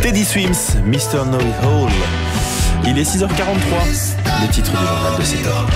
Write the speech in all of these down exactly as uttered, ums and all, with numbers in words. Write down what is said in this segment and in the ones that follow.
Teddy Swims, mister Know-It-All. Il est six heures quarante-trois, le titre du journal de sept heures.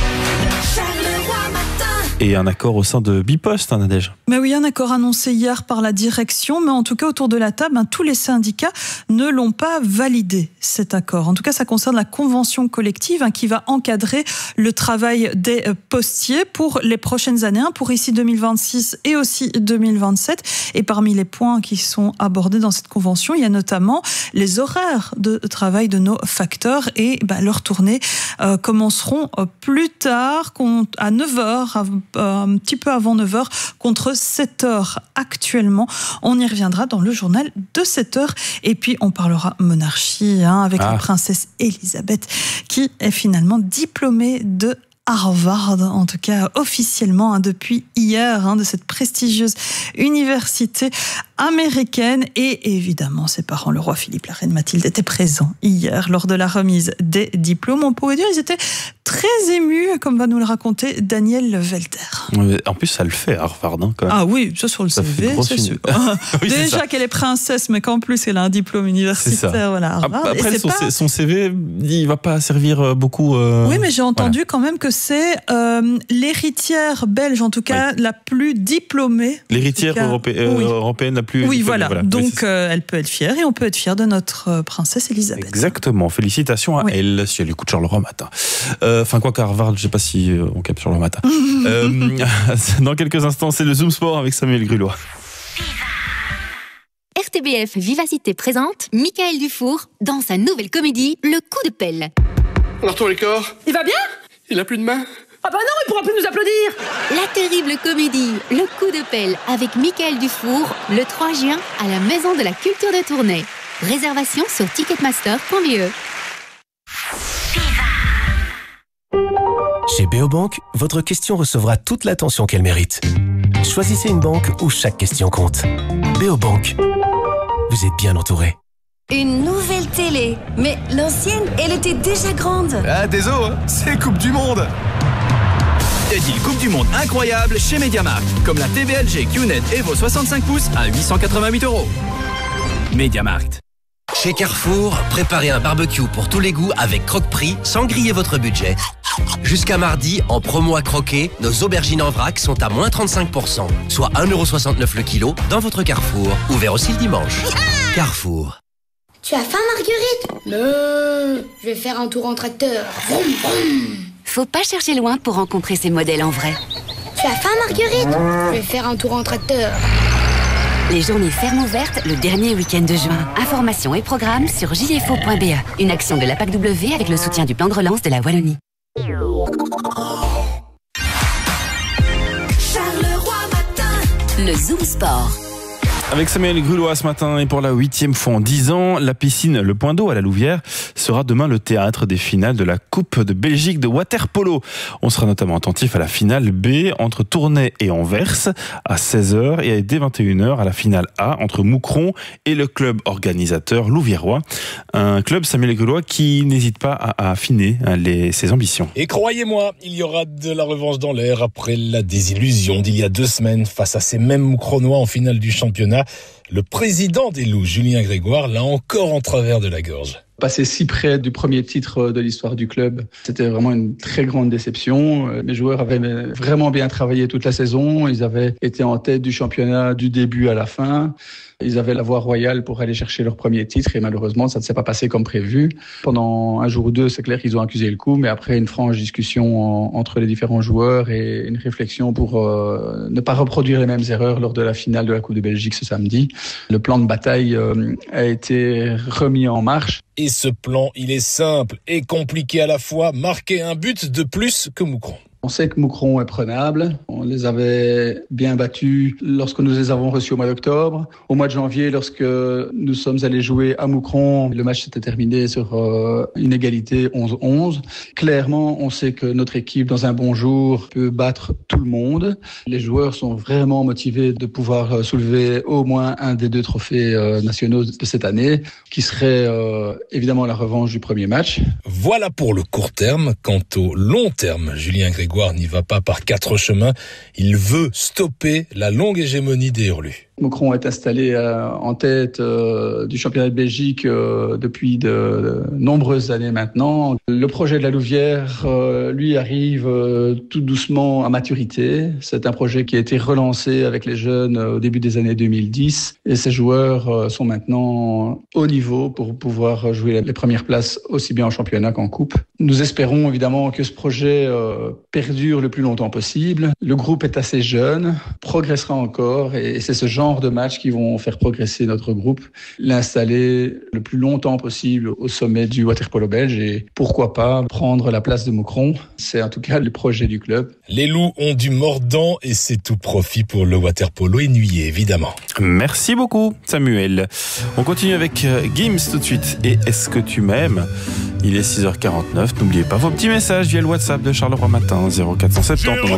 Et un accord au sein de Bipost, hein, Nadège. Mais oui, un accord annoncé hier par la direction, mais en tout cas autour de la table, hein, tous les syndicats ne l'ont pas validé, cet accord. En tout cas, ça concerne la convention collective hein, qui va encadrer le travail des postiers pour les prochaines années, hein, pour ici deux mille vingt-six et aussi deux mille vingt-sept. Et parmi les points qui sont abordés dans cette convention, il y a notamment les horaires de travail de nos facteurs et bah, leurs tournées euh, commenceront plus tard, à neuf heures, un petit peu avant neuf heures, contre sept heures actuellement. On y reviendra dans le journal de sept heures. Et puis, on parlera monarchie hein, avec ah. la princesse Elisabeth, qui est finalement diplômée de Harvard, en tout cas officiellement hein, depuis hier, hein, de cette prestigieuse université américaine. Et évidemment, ses parents, le roi Philippe, la reine Mathilde, étaient présents hier lors de la remise des diplômes. On pourrait dire qu'ils étaient très émus, comme va nous le raconter Daniel Welter. En plus, ça le fait, Harvard, hein, quand même. Ah oui, ça sur le ça C V, c'est sûr. oui, Déjà c'est qu'elle est princesse, mais qu'en plus, elle a un diplôme universitaire. Voilà, Harvard. Après, et son, pas... son C V, il va pas servir beaucoup. Euh... Oui, mais j'ai entendu voilà. quand même que c'est euh, l'héritière belge, en tout cas, oui. la plus diplômée. L'héritière cas, europé... euh, oui. européenne la plus Oui, diplômée, voilà. voilà. Donc, oui, euh, elle peut être fière et on peut être fier de notre euh, princesse Elisabeth. Exactement. Félicitations à oui. elle, si elle écoute Charleroi matin. Enfin, euh, quoi qu'à Harvard, je sais pas si euh, on capte Charleroi matin. euh, dans quelques instants, c'est le Zoom Sport avec Samuel Grulois. R T B F Vivacité présente Michael Dufour dans sa nouvelle comédie Le Coup de Pelle. Alors toi, les corps, il va bien? Il a plus de main? Ah bah non, il pourra plus nous applaudir. La terrible comédie Le Coup de Pelle avec Michael Dufour le trois juin à la Maison de la Culture de Tournai. Réservation sur ticketmaster point b e. Chez Beobank, votre question recevra toute l'attention qu'elle mérite. Choisissez une banque où chaque question compte. Beobank, vous êtes bien entouré. Une nouvelle télé, mais l'ancienne, elle était déjà grande. Ah, désolé, hein, c'est Coupe du Monde. Des deals Coupe du Monde incroyables chez MediaMarkt, comme la T V L G Q N E D Evo soixante-cinq pouces à huit cent quatre-vingt-huit euros. MediaMarkt. Chez Carrefour, préparez un barbecue pour tous les goûts avec Croque-Prix sans griller votre budget. Jusqu'à mardi, en promo à croquer, nos aubergines en vrac sont à moins trente-cinq pour cent, soit un euro soixante-neuf le kilo dans votre Carrefour. Ouvert aussi le dimanche. Carrefour. Tu as faim, Marguerite? Non, je vais faire un tour en tracteur. Vroom, vroom. Faut pas chercher loin pour rencontrer ces modèles en vrai. Tu as faim, Marguerite? Je vais faire un tour en tracteur. Les journées fermes ouvertes le dernier week-end de juin. Informations et programmes sur j f o point b e. Une action de la P A C W avec le soutien du plan de relance de la Wallonie. Charleroi matin. Le Zoom Sport. Avec Samuel Grulois ce matin et pour la huitième fois en dix ans, la piscine Le Point d'eau à la Louvière sera demain le théâtre des finales de la Coupe de Belgique de water-polo. On sera notamment attentif à la finale B entre Tournai et Anvers à seize heures et dès vingt et une heures à la finale A entre Moucron et le club organisateur louviérois. Un club, Samuel Grulois, qui n'hésite pas à, à affiner hein, les, ses ambitions. Et croyez-moi, il y aura de la revanche dans l'air après la désillusion d'il y a deux semaines face à ces mêmes Moucronois en finale du championnat. Le président des Loups, Julien Grégoire, l'a encore en travers de la gorge. Passer si près du premier titre de l'histoire du club, c'était vraiment une très grande déception. Les joueurs avaient vraiment bien travaillé toute la saison. Ils avaient été en tête du championnat du début à la fin. Ils avaient la voie royale pour aller chercher leur premier titre et malheureusement, ça ne s'est pas passé comme prévu. Pendant un jour ou deux, c'est clair qu'ils ont accusé le coup, mais après une franche discussion en, entre les différents joueurs et une réflexion pour euh, ne pas reproduire les mêmes erreurs lors de la finale de la Coupe de Belgique ce samedi, le plan de bataille euh, a été remis en marche. Et ce plan, il est simple et compliqué à la fois, marquer un but de plus que Moucron. On sait que Moucron est prenable. On les avait bien battus lorsque nous les avons reçus au mois d'octobre. Au mois de janvier, lorsque nous sommes allés jouer à Moucron, le match s'était terminé sur euh, une égalité onze onze. Clairement, on sait que notre équipe, dans un bon jour, peut battre tout le monde. Les joueurs sont vraiment motivés de pouvoir soulever au moins un des deux trophées euh, nationaux de cette année, qui serait euh, évidemment la revanche du premier match. Voilà pour le court terme. Quant au long terme, Julien Grégoire n'y va pas par quatre chemins. Il veut stopper la longue hégémonie des Hurlus. Moucron est installé euh, en tête euh, du championnat de Belgique euh, depuis de, de nombreuses années maintenant. Le projet de la Louvière, euh, lui, arrive euh, tout doucement à maturité. C'est un projet qui a été relancé avec les jeunes euh, au début des années deux mille dix et ces joueurs euh, sont maintenant au niveau pour pouvoir jouer les premières places aussi bien en championnat qu'en coupe. Nous espérons évidemment que ce projet euh, perdure le plus longtemps possible. Le groupe est assez jeune, progressera encore et c'est ce genre de matchs qui vont faire progresser notre groupe, l'installer le plus longtemps possible au sommet du water-polo belge et pourquoi pas prendre la place de Moucron. C'est en tout cas le projet du club. Les loups ont du mordant et c'est tout profit pour le water-polo et Nuillé, évidemment. Merci beaucoup, Samuel. On continue avec Gims tout de suite. Et est-ce que tu m'aimes ? Il est six heures quarante-neuf. N'oubliez pas vos petits messages via le WhatsApp de Charleroi Matin, zéro quatre cent soixante-dix.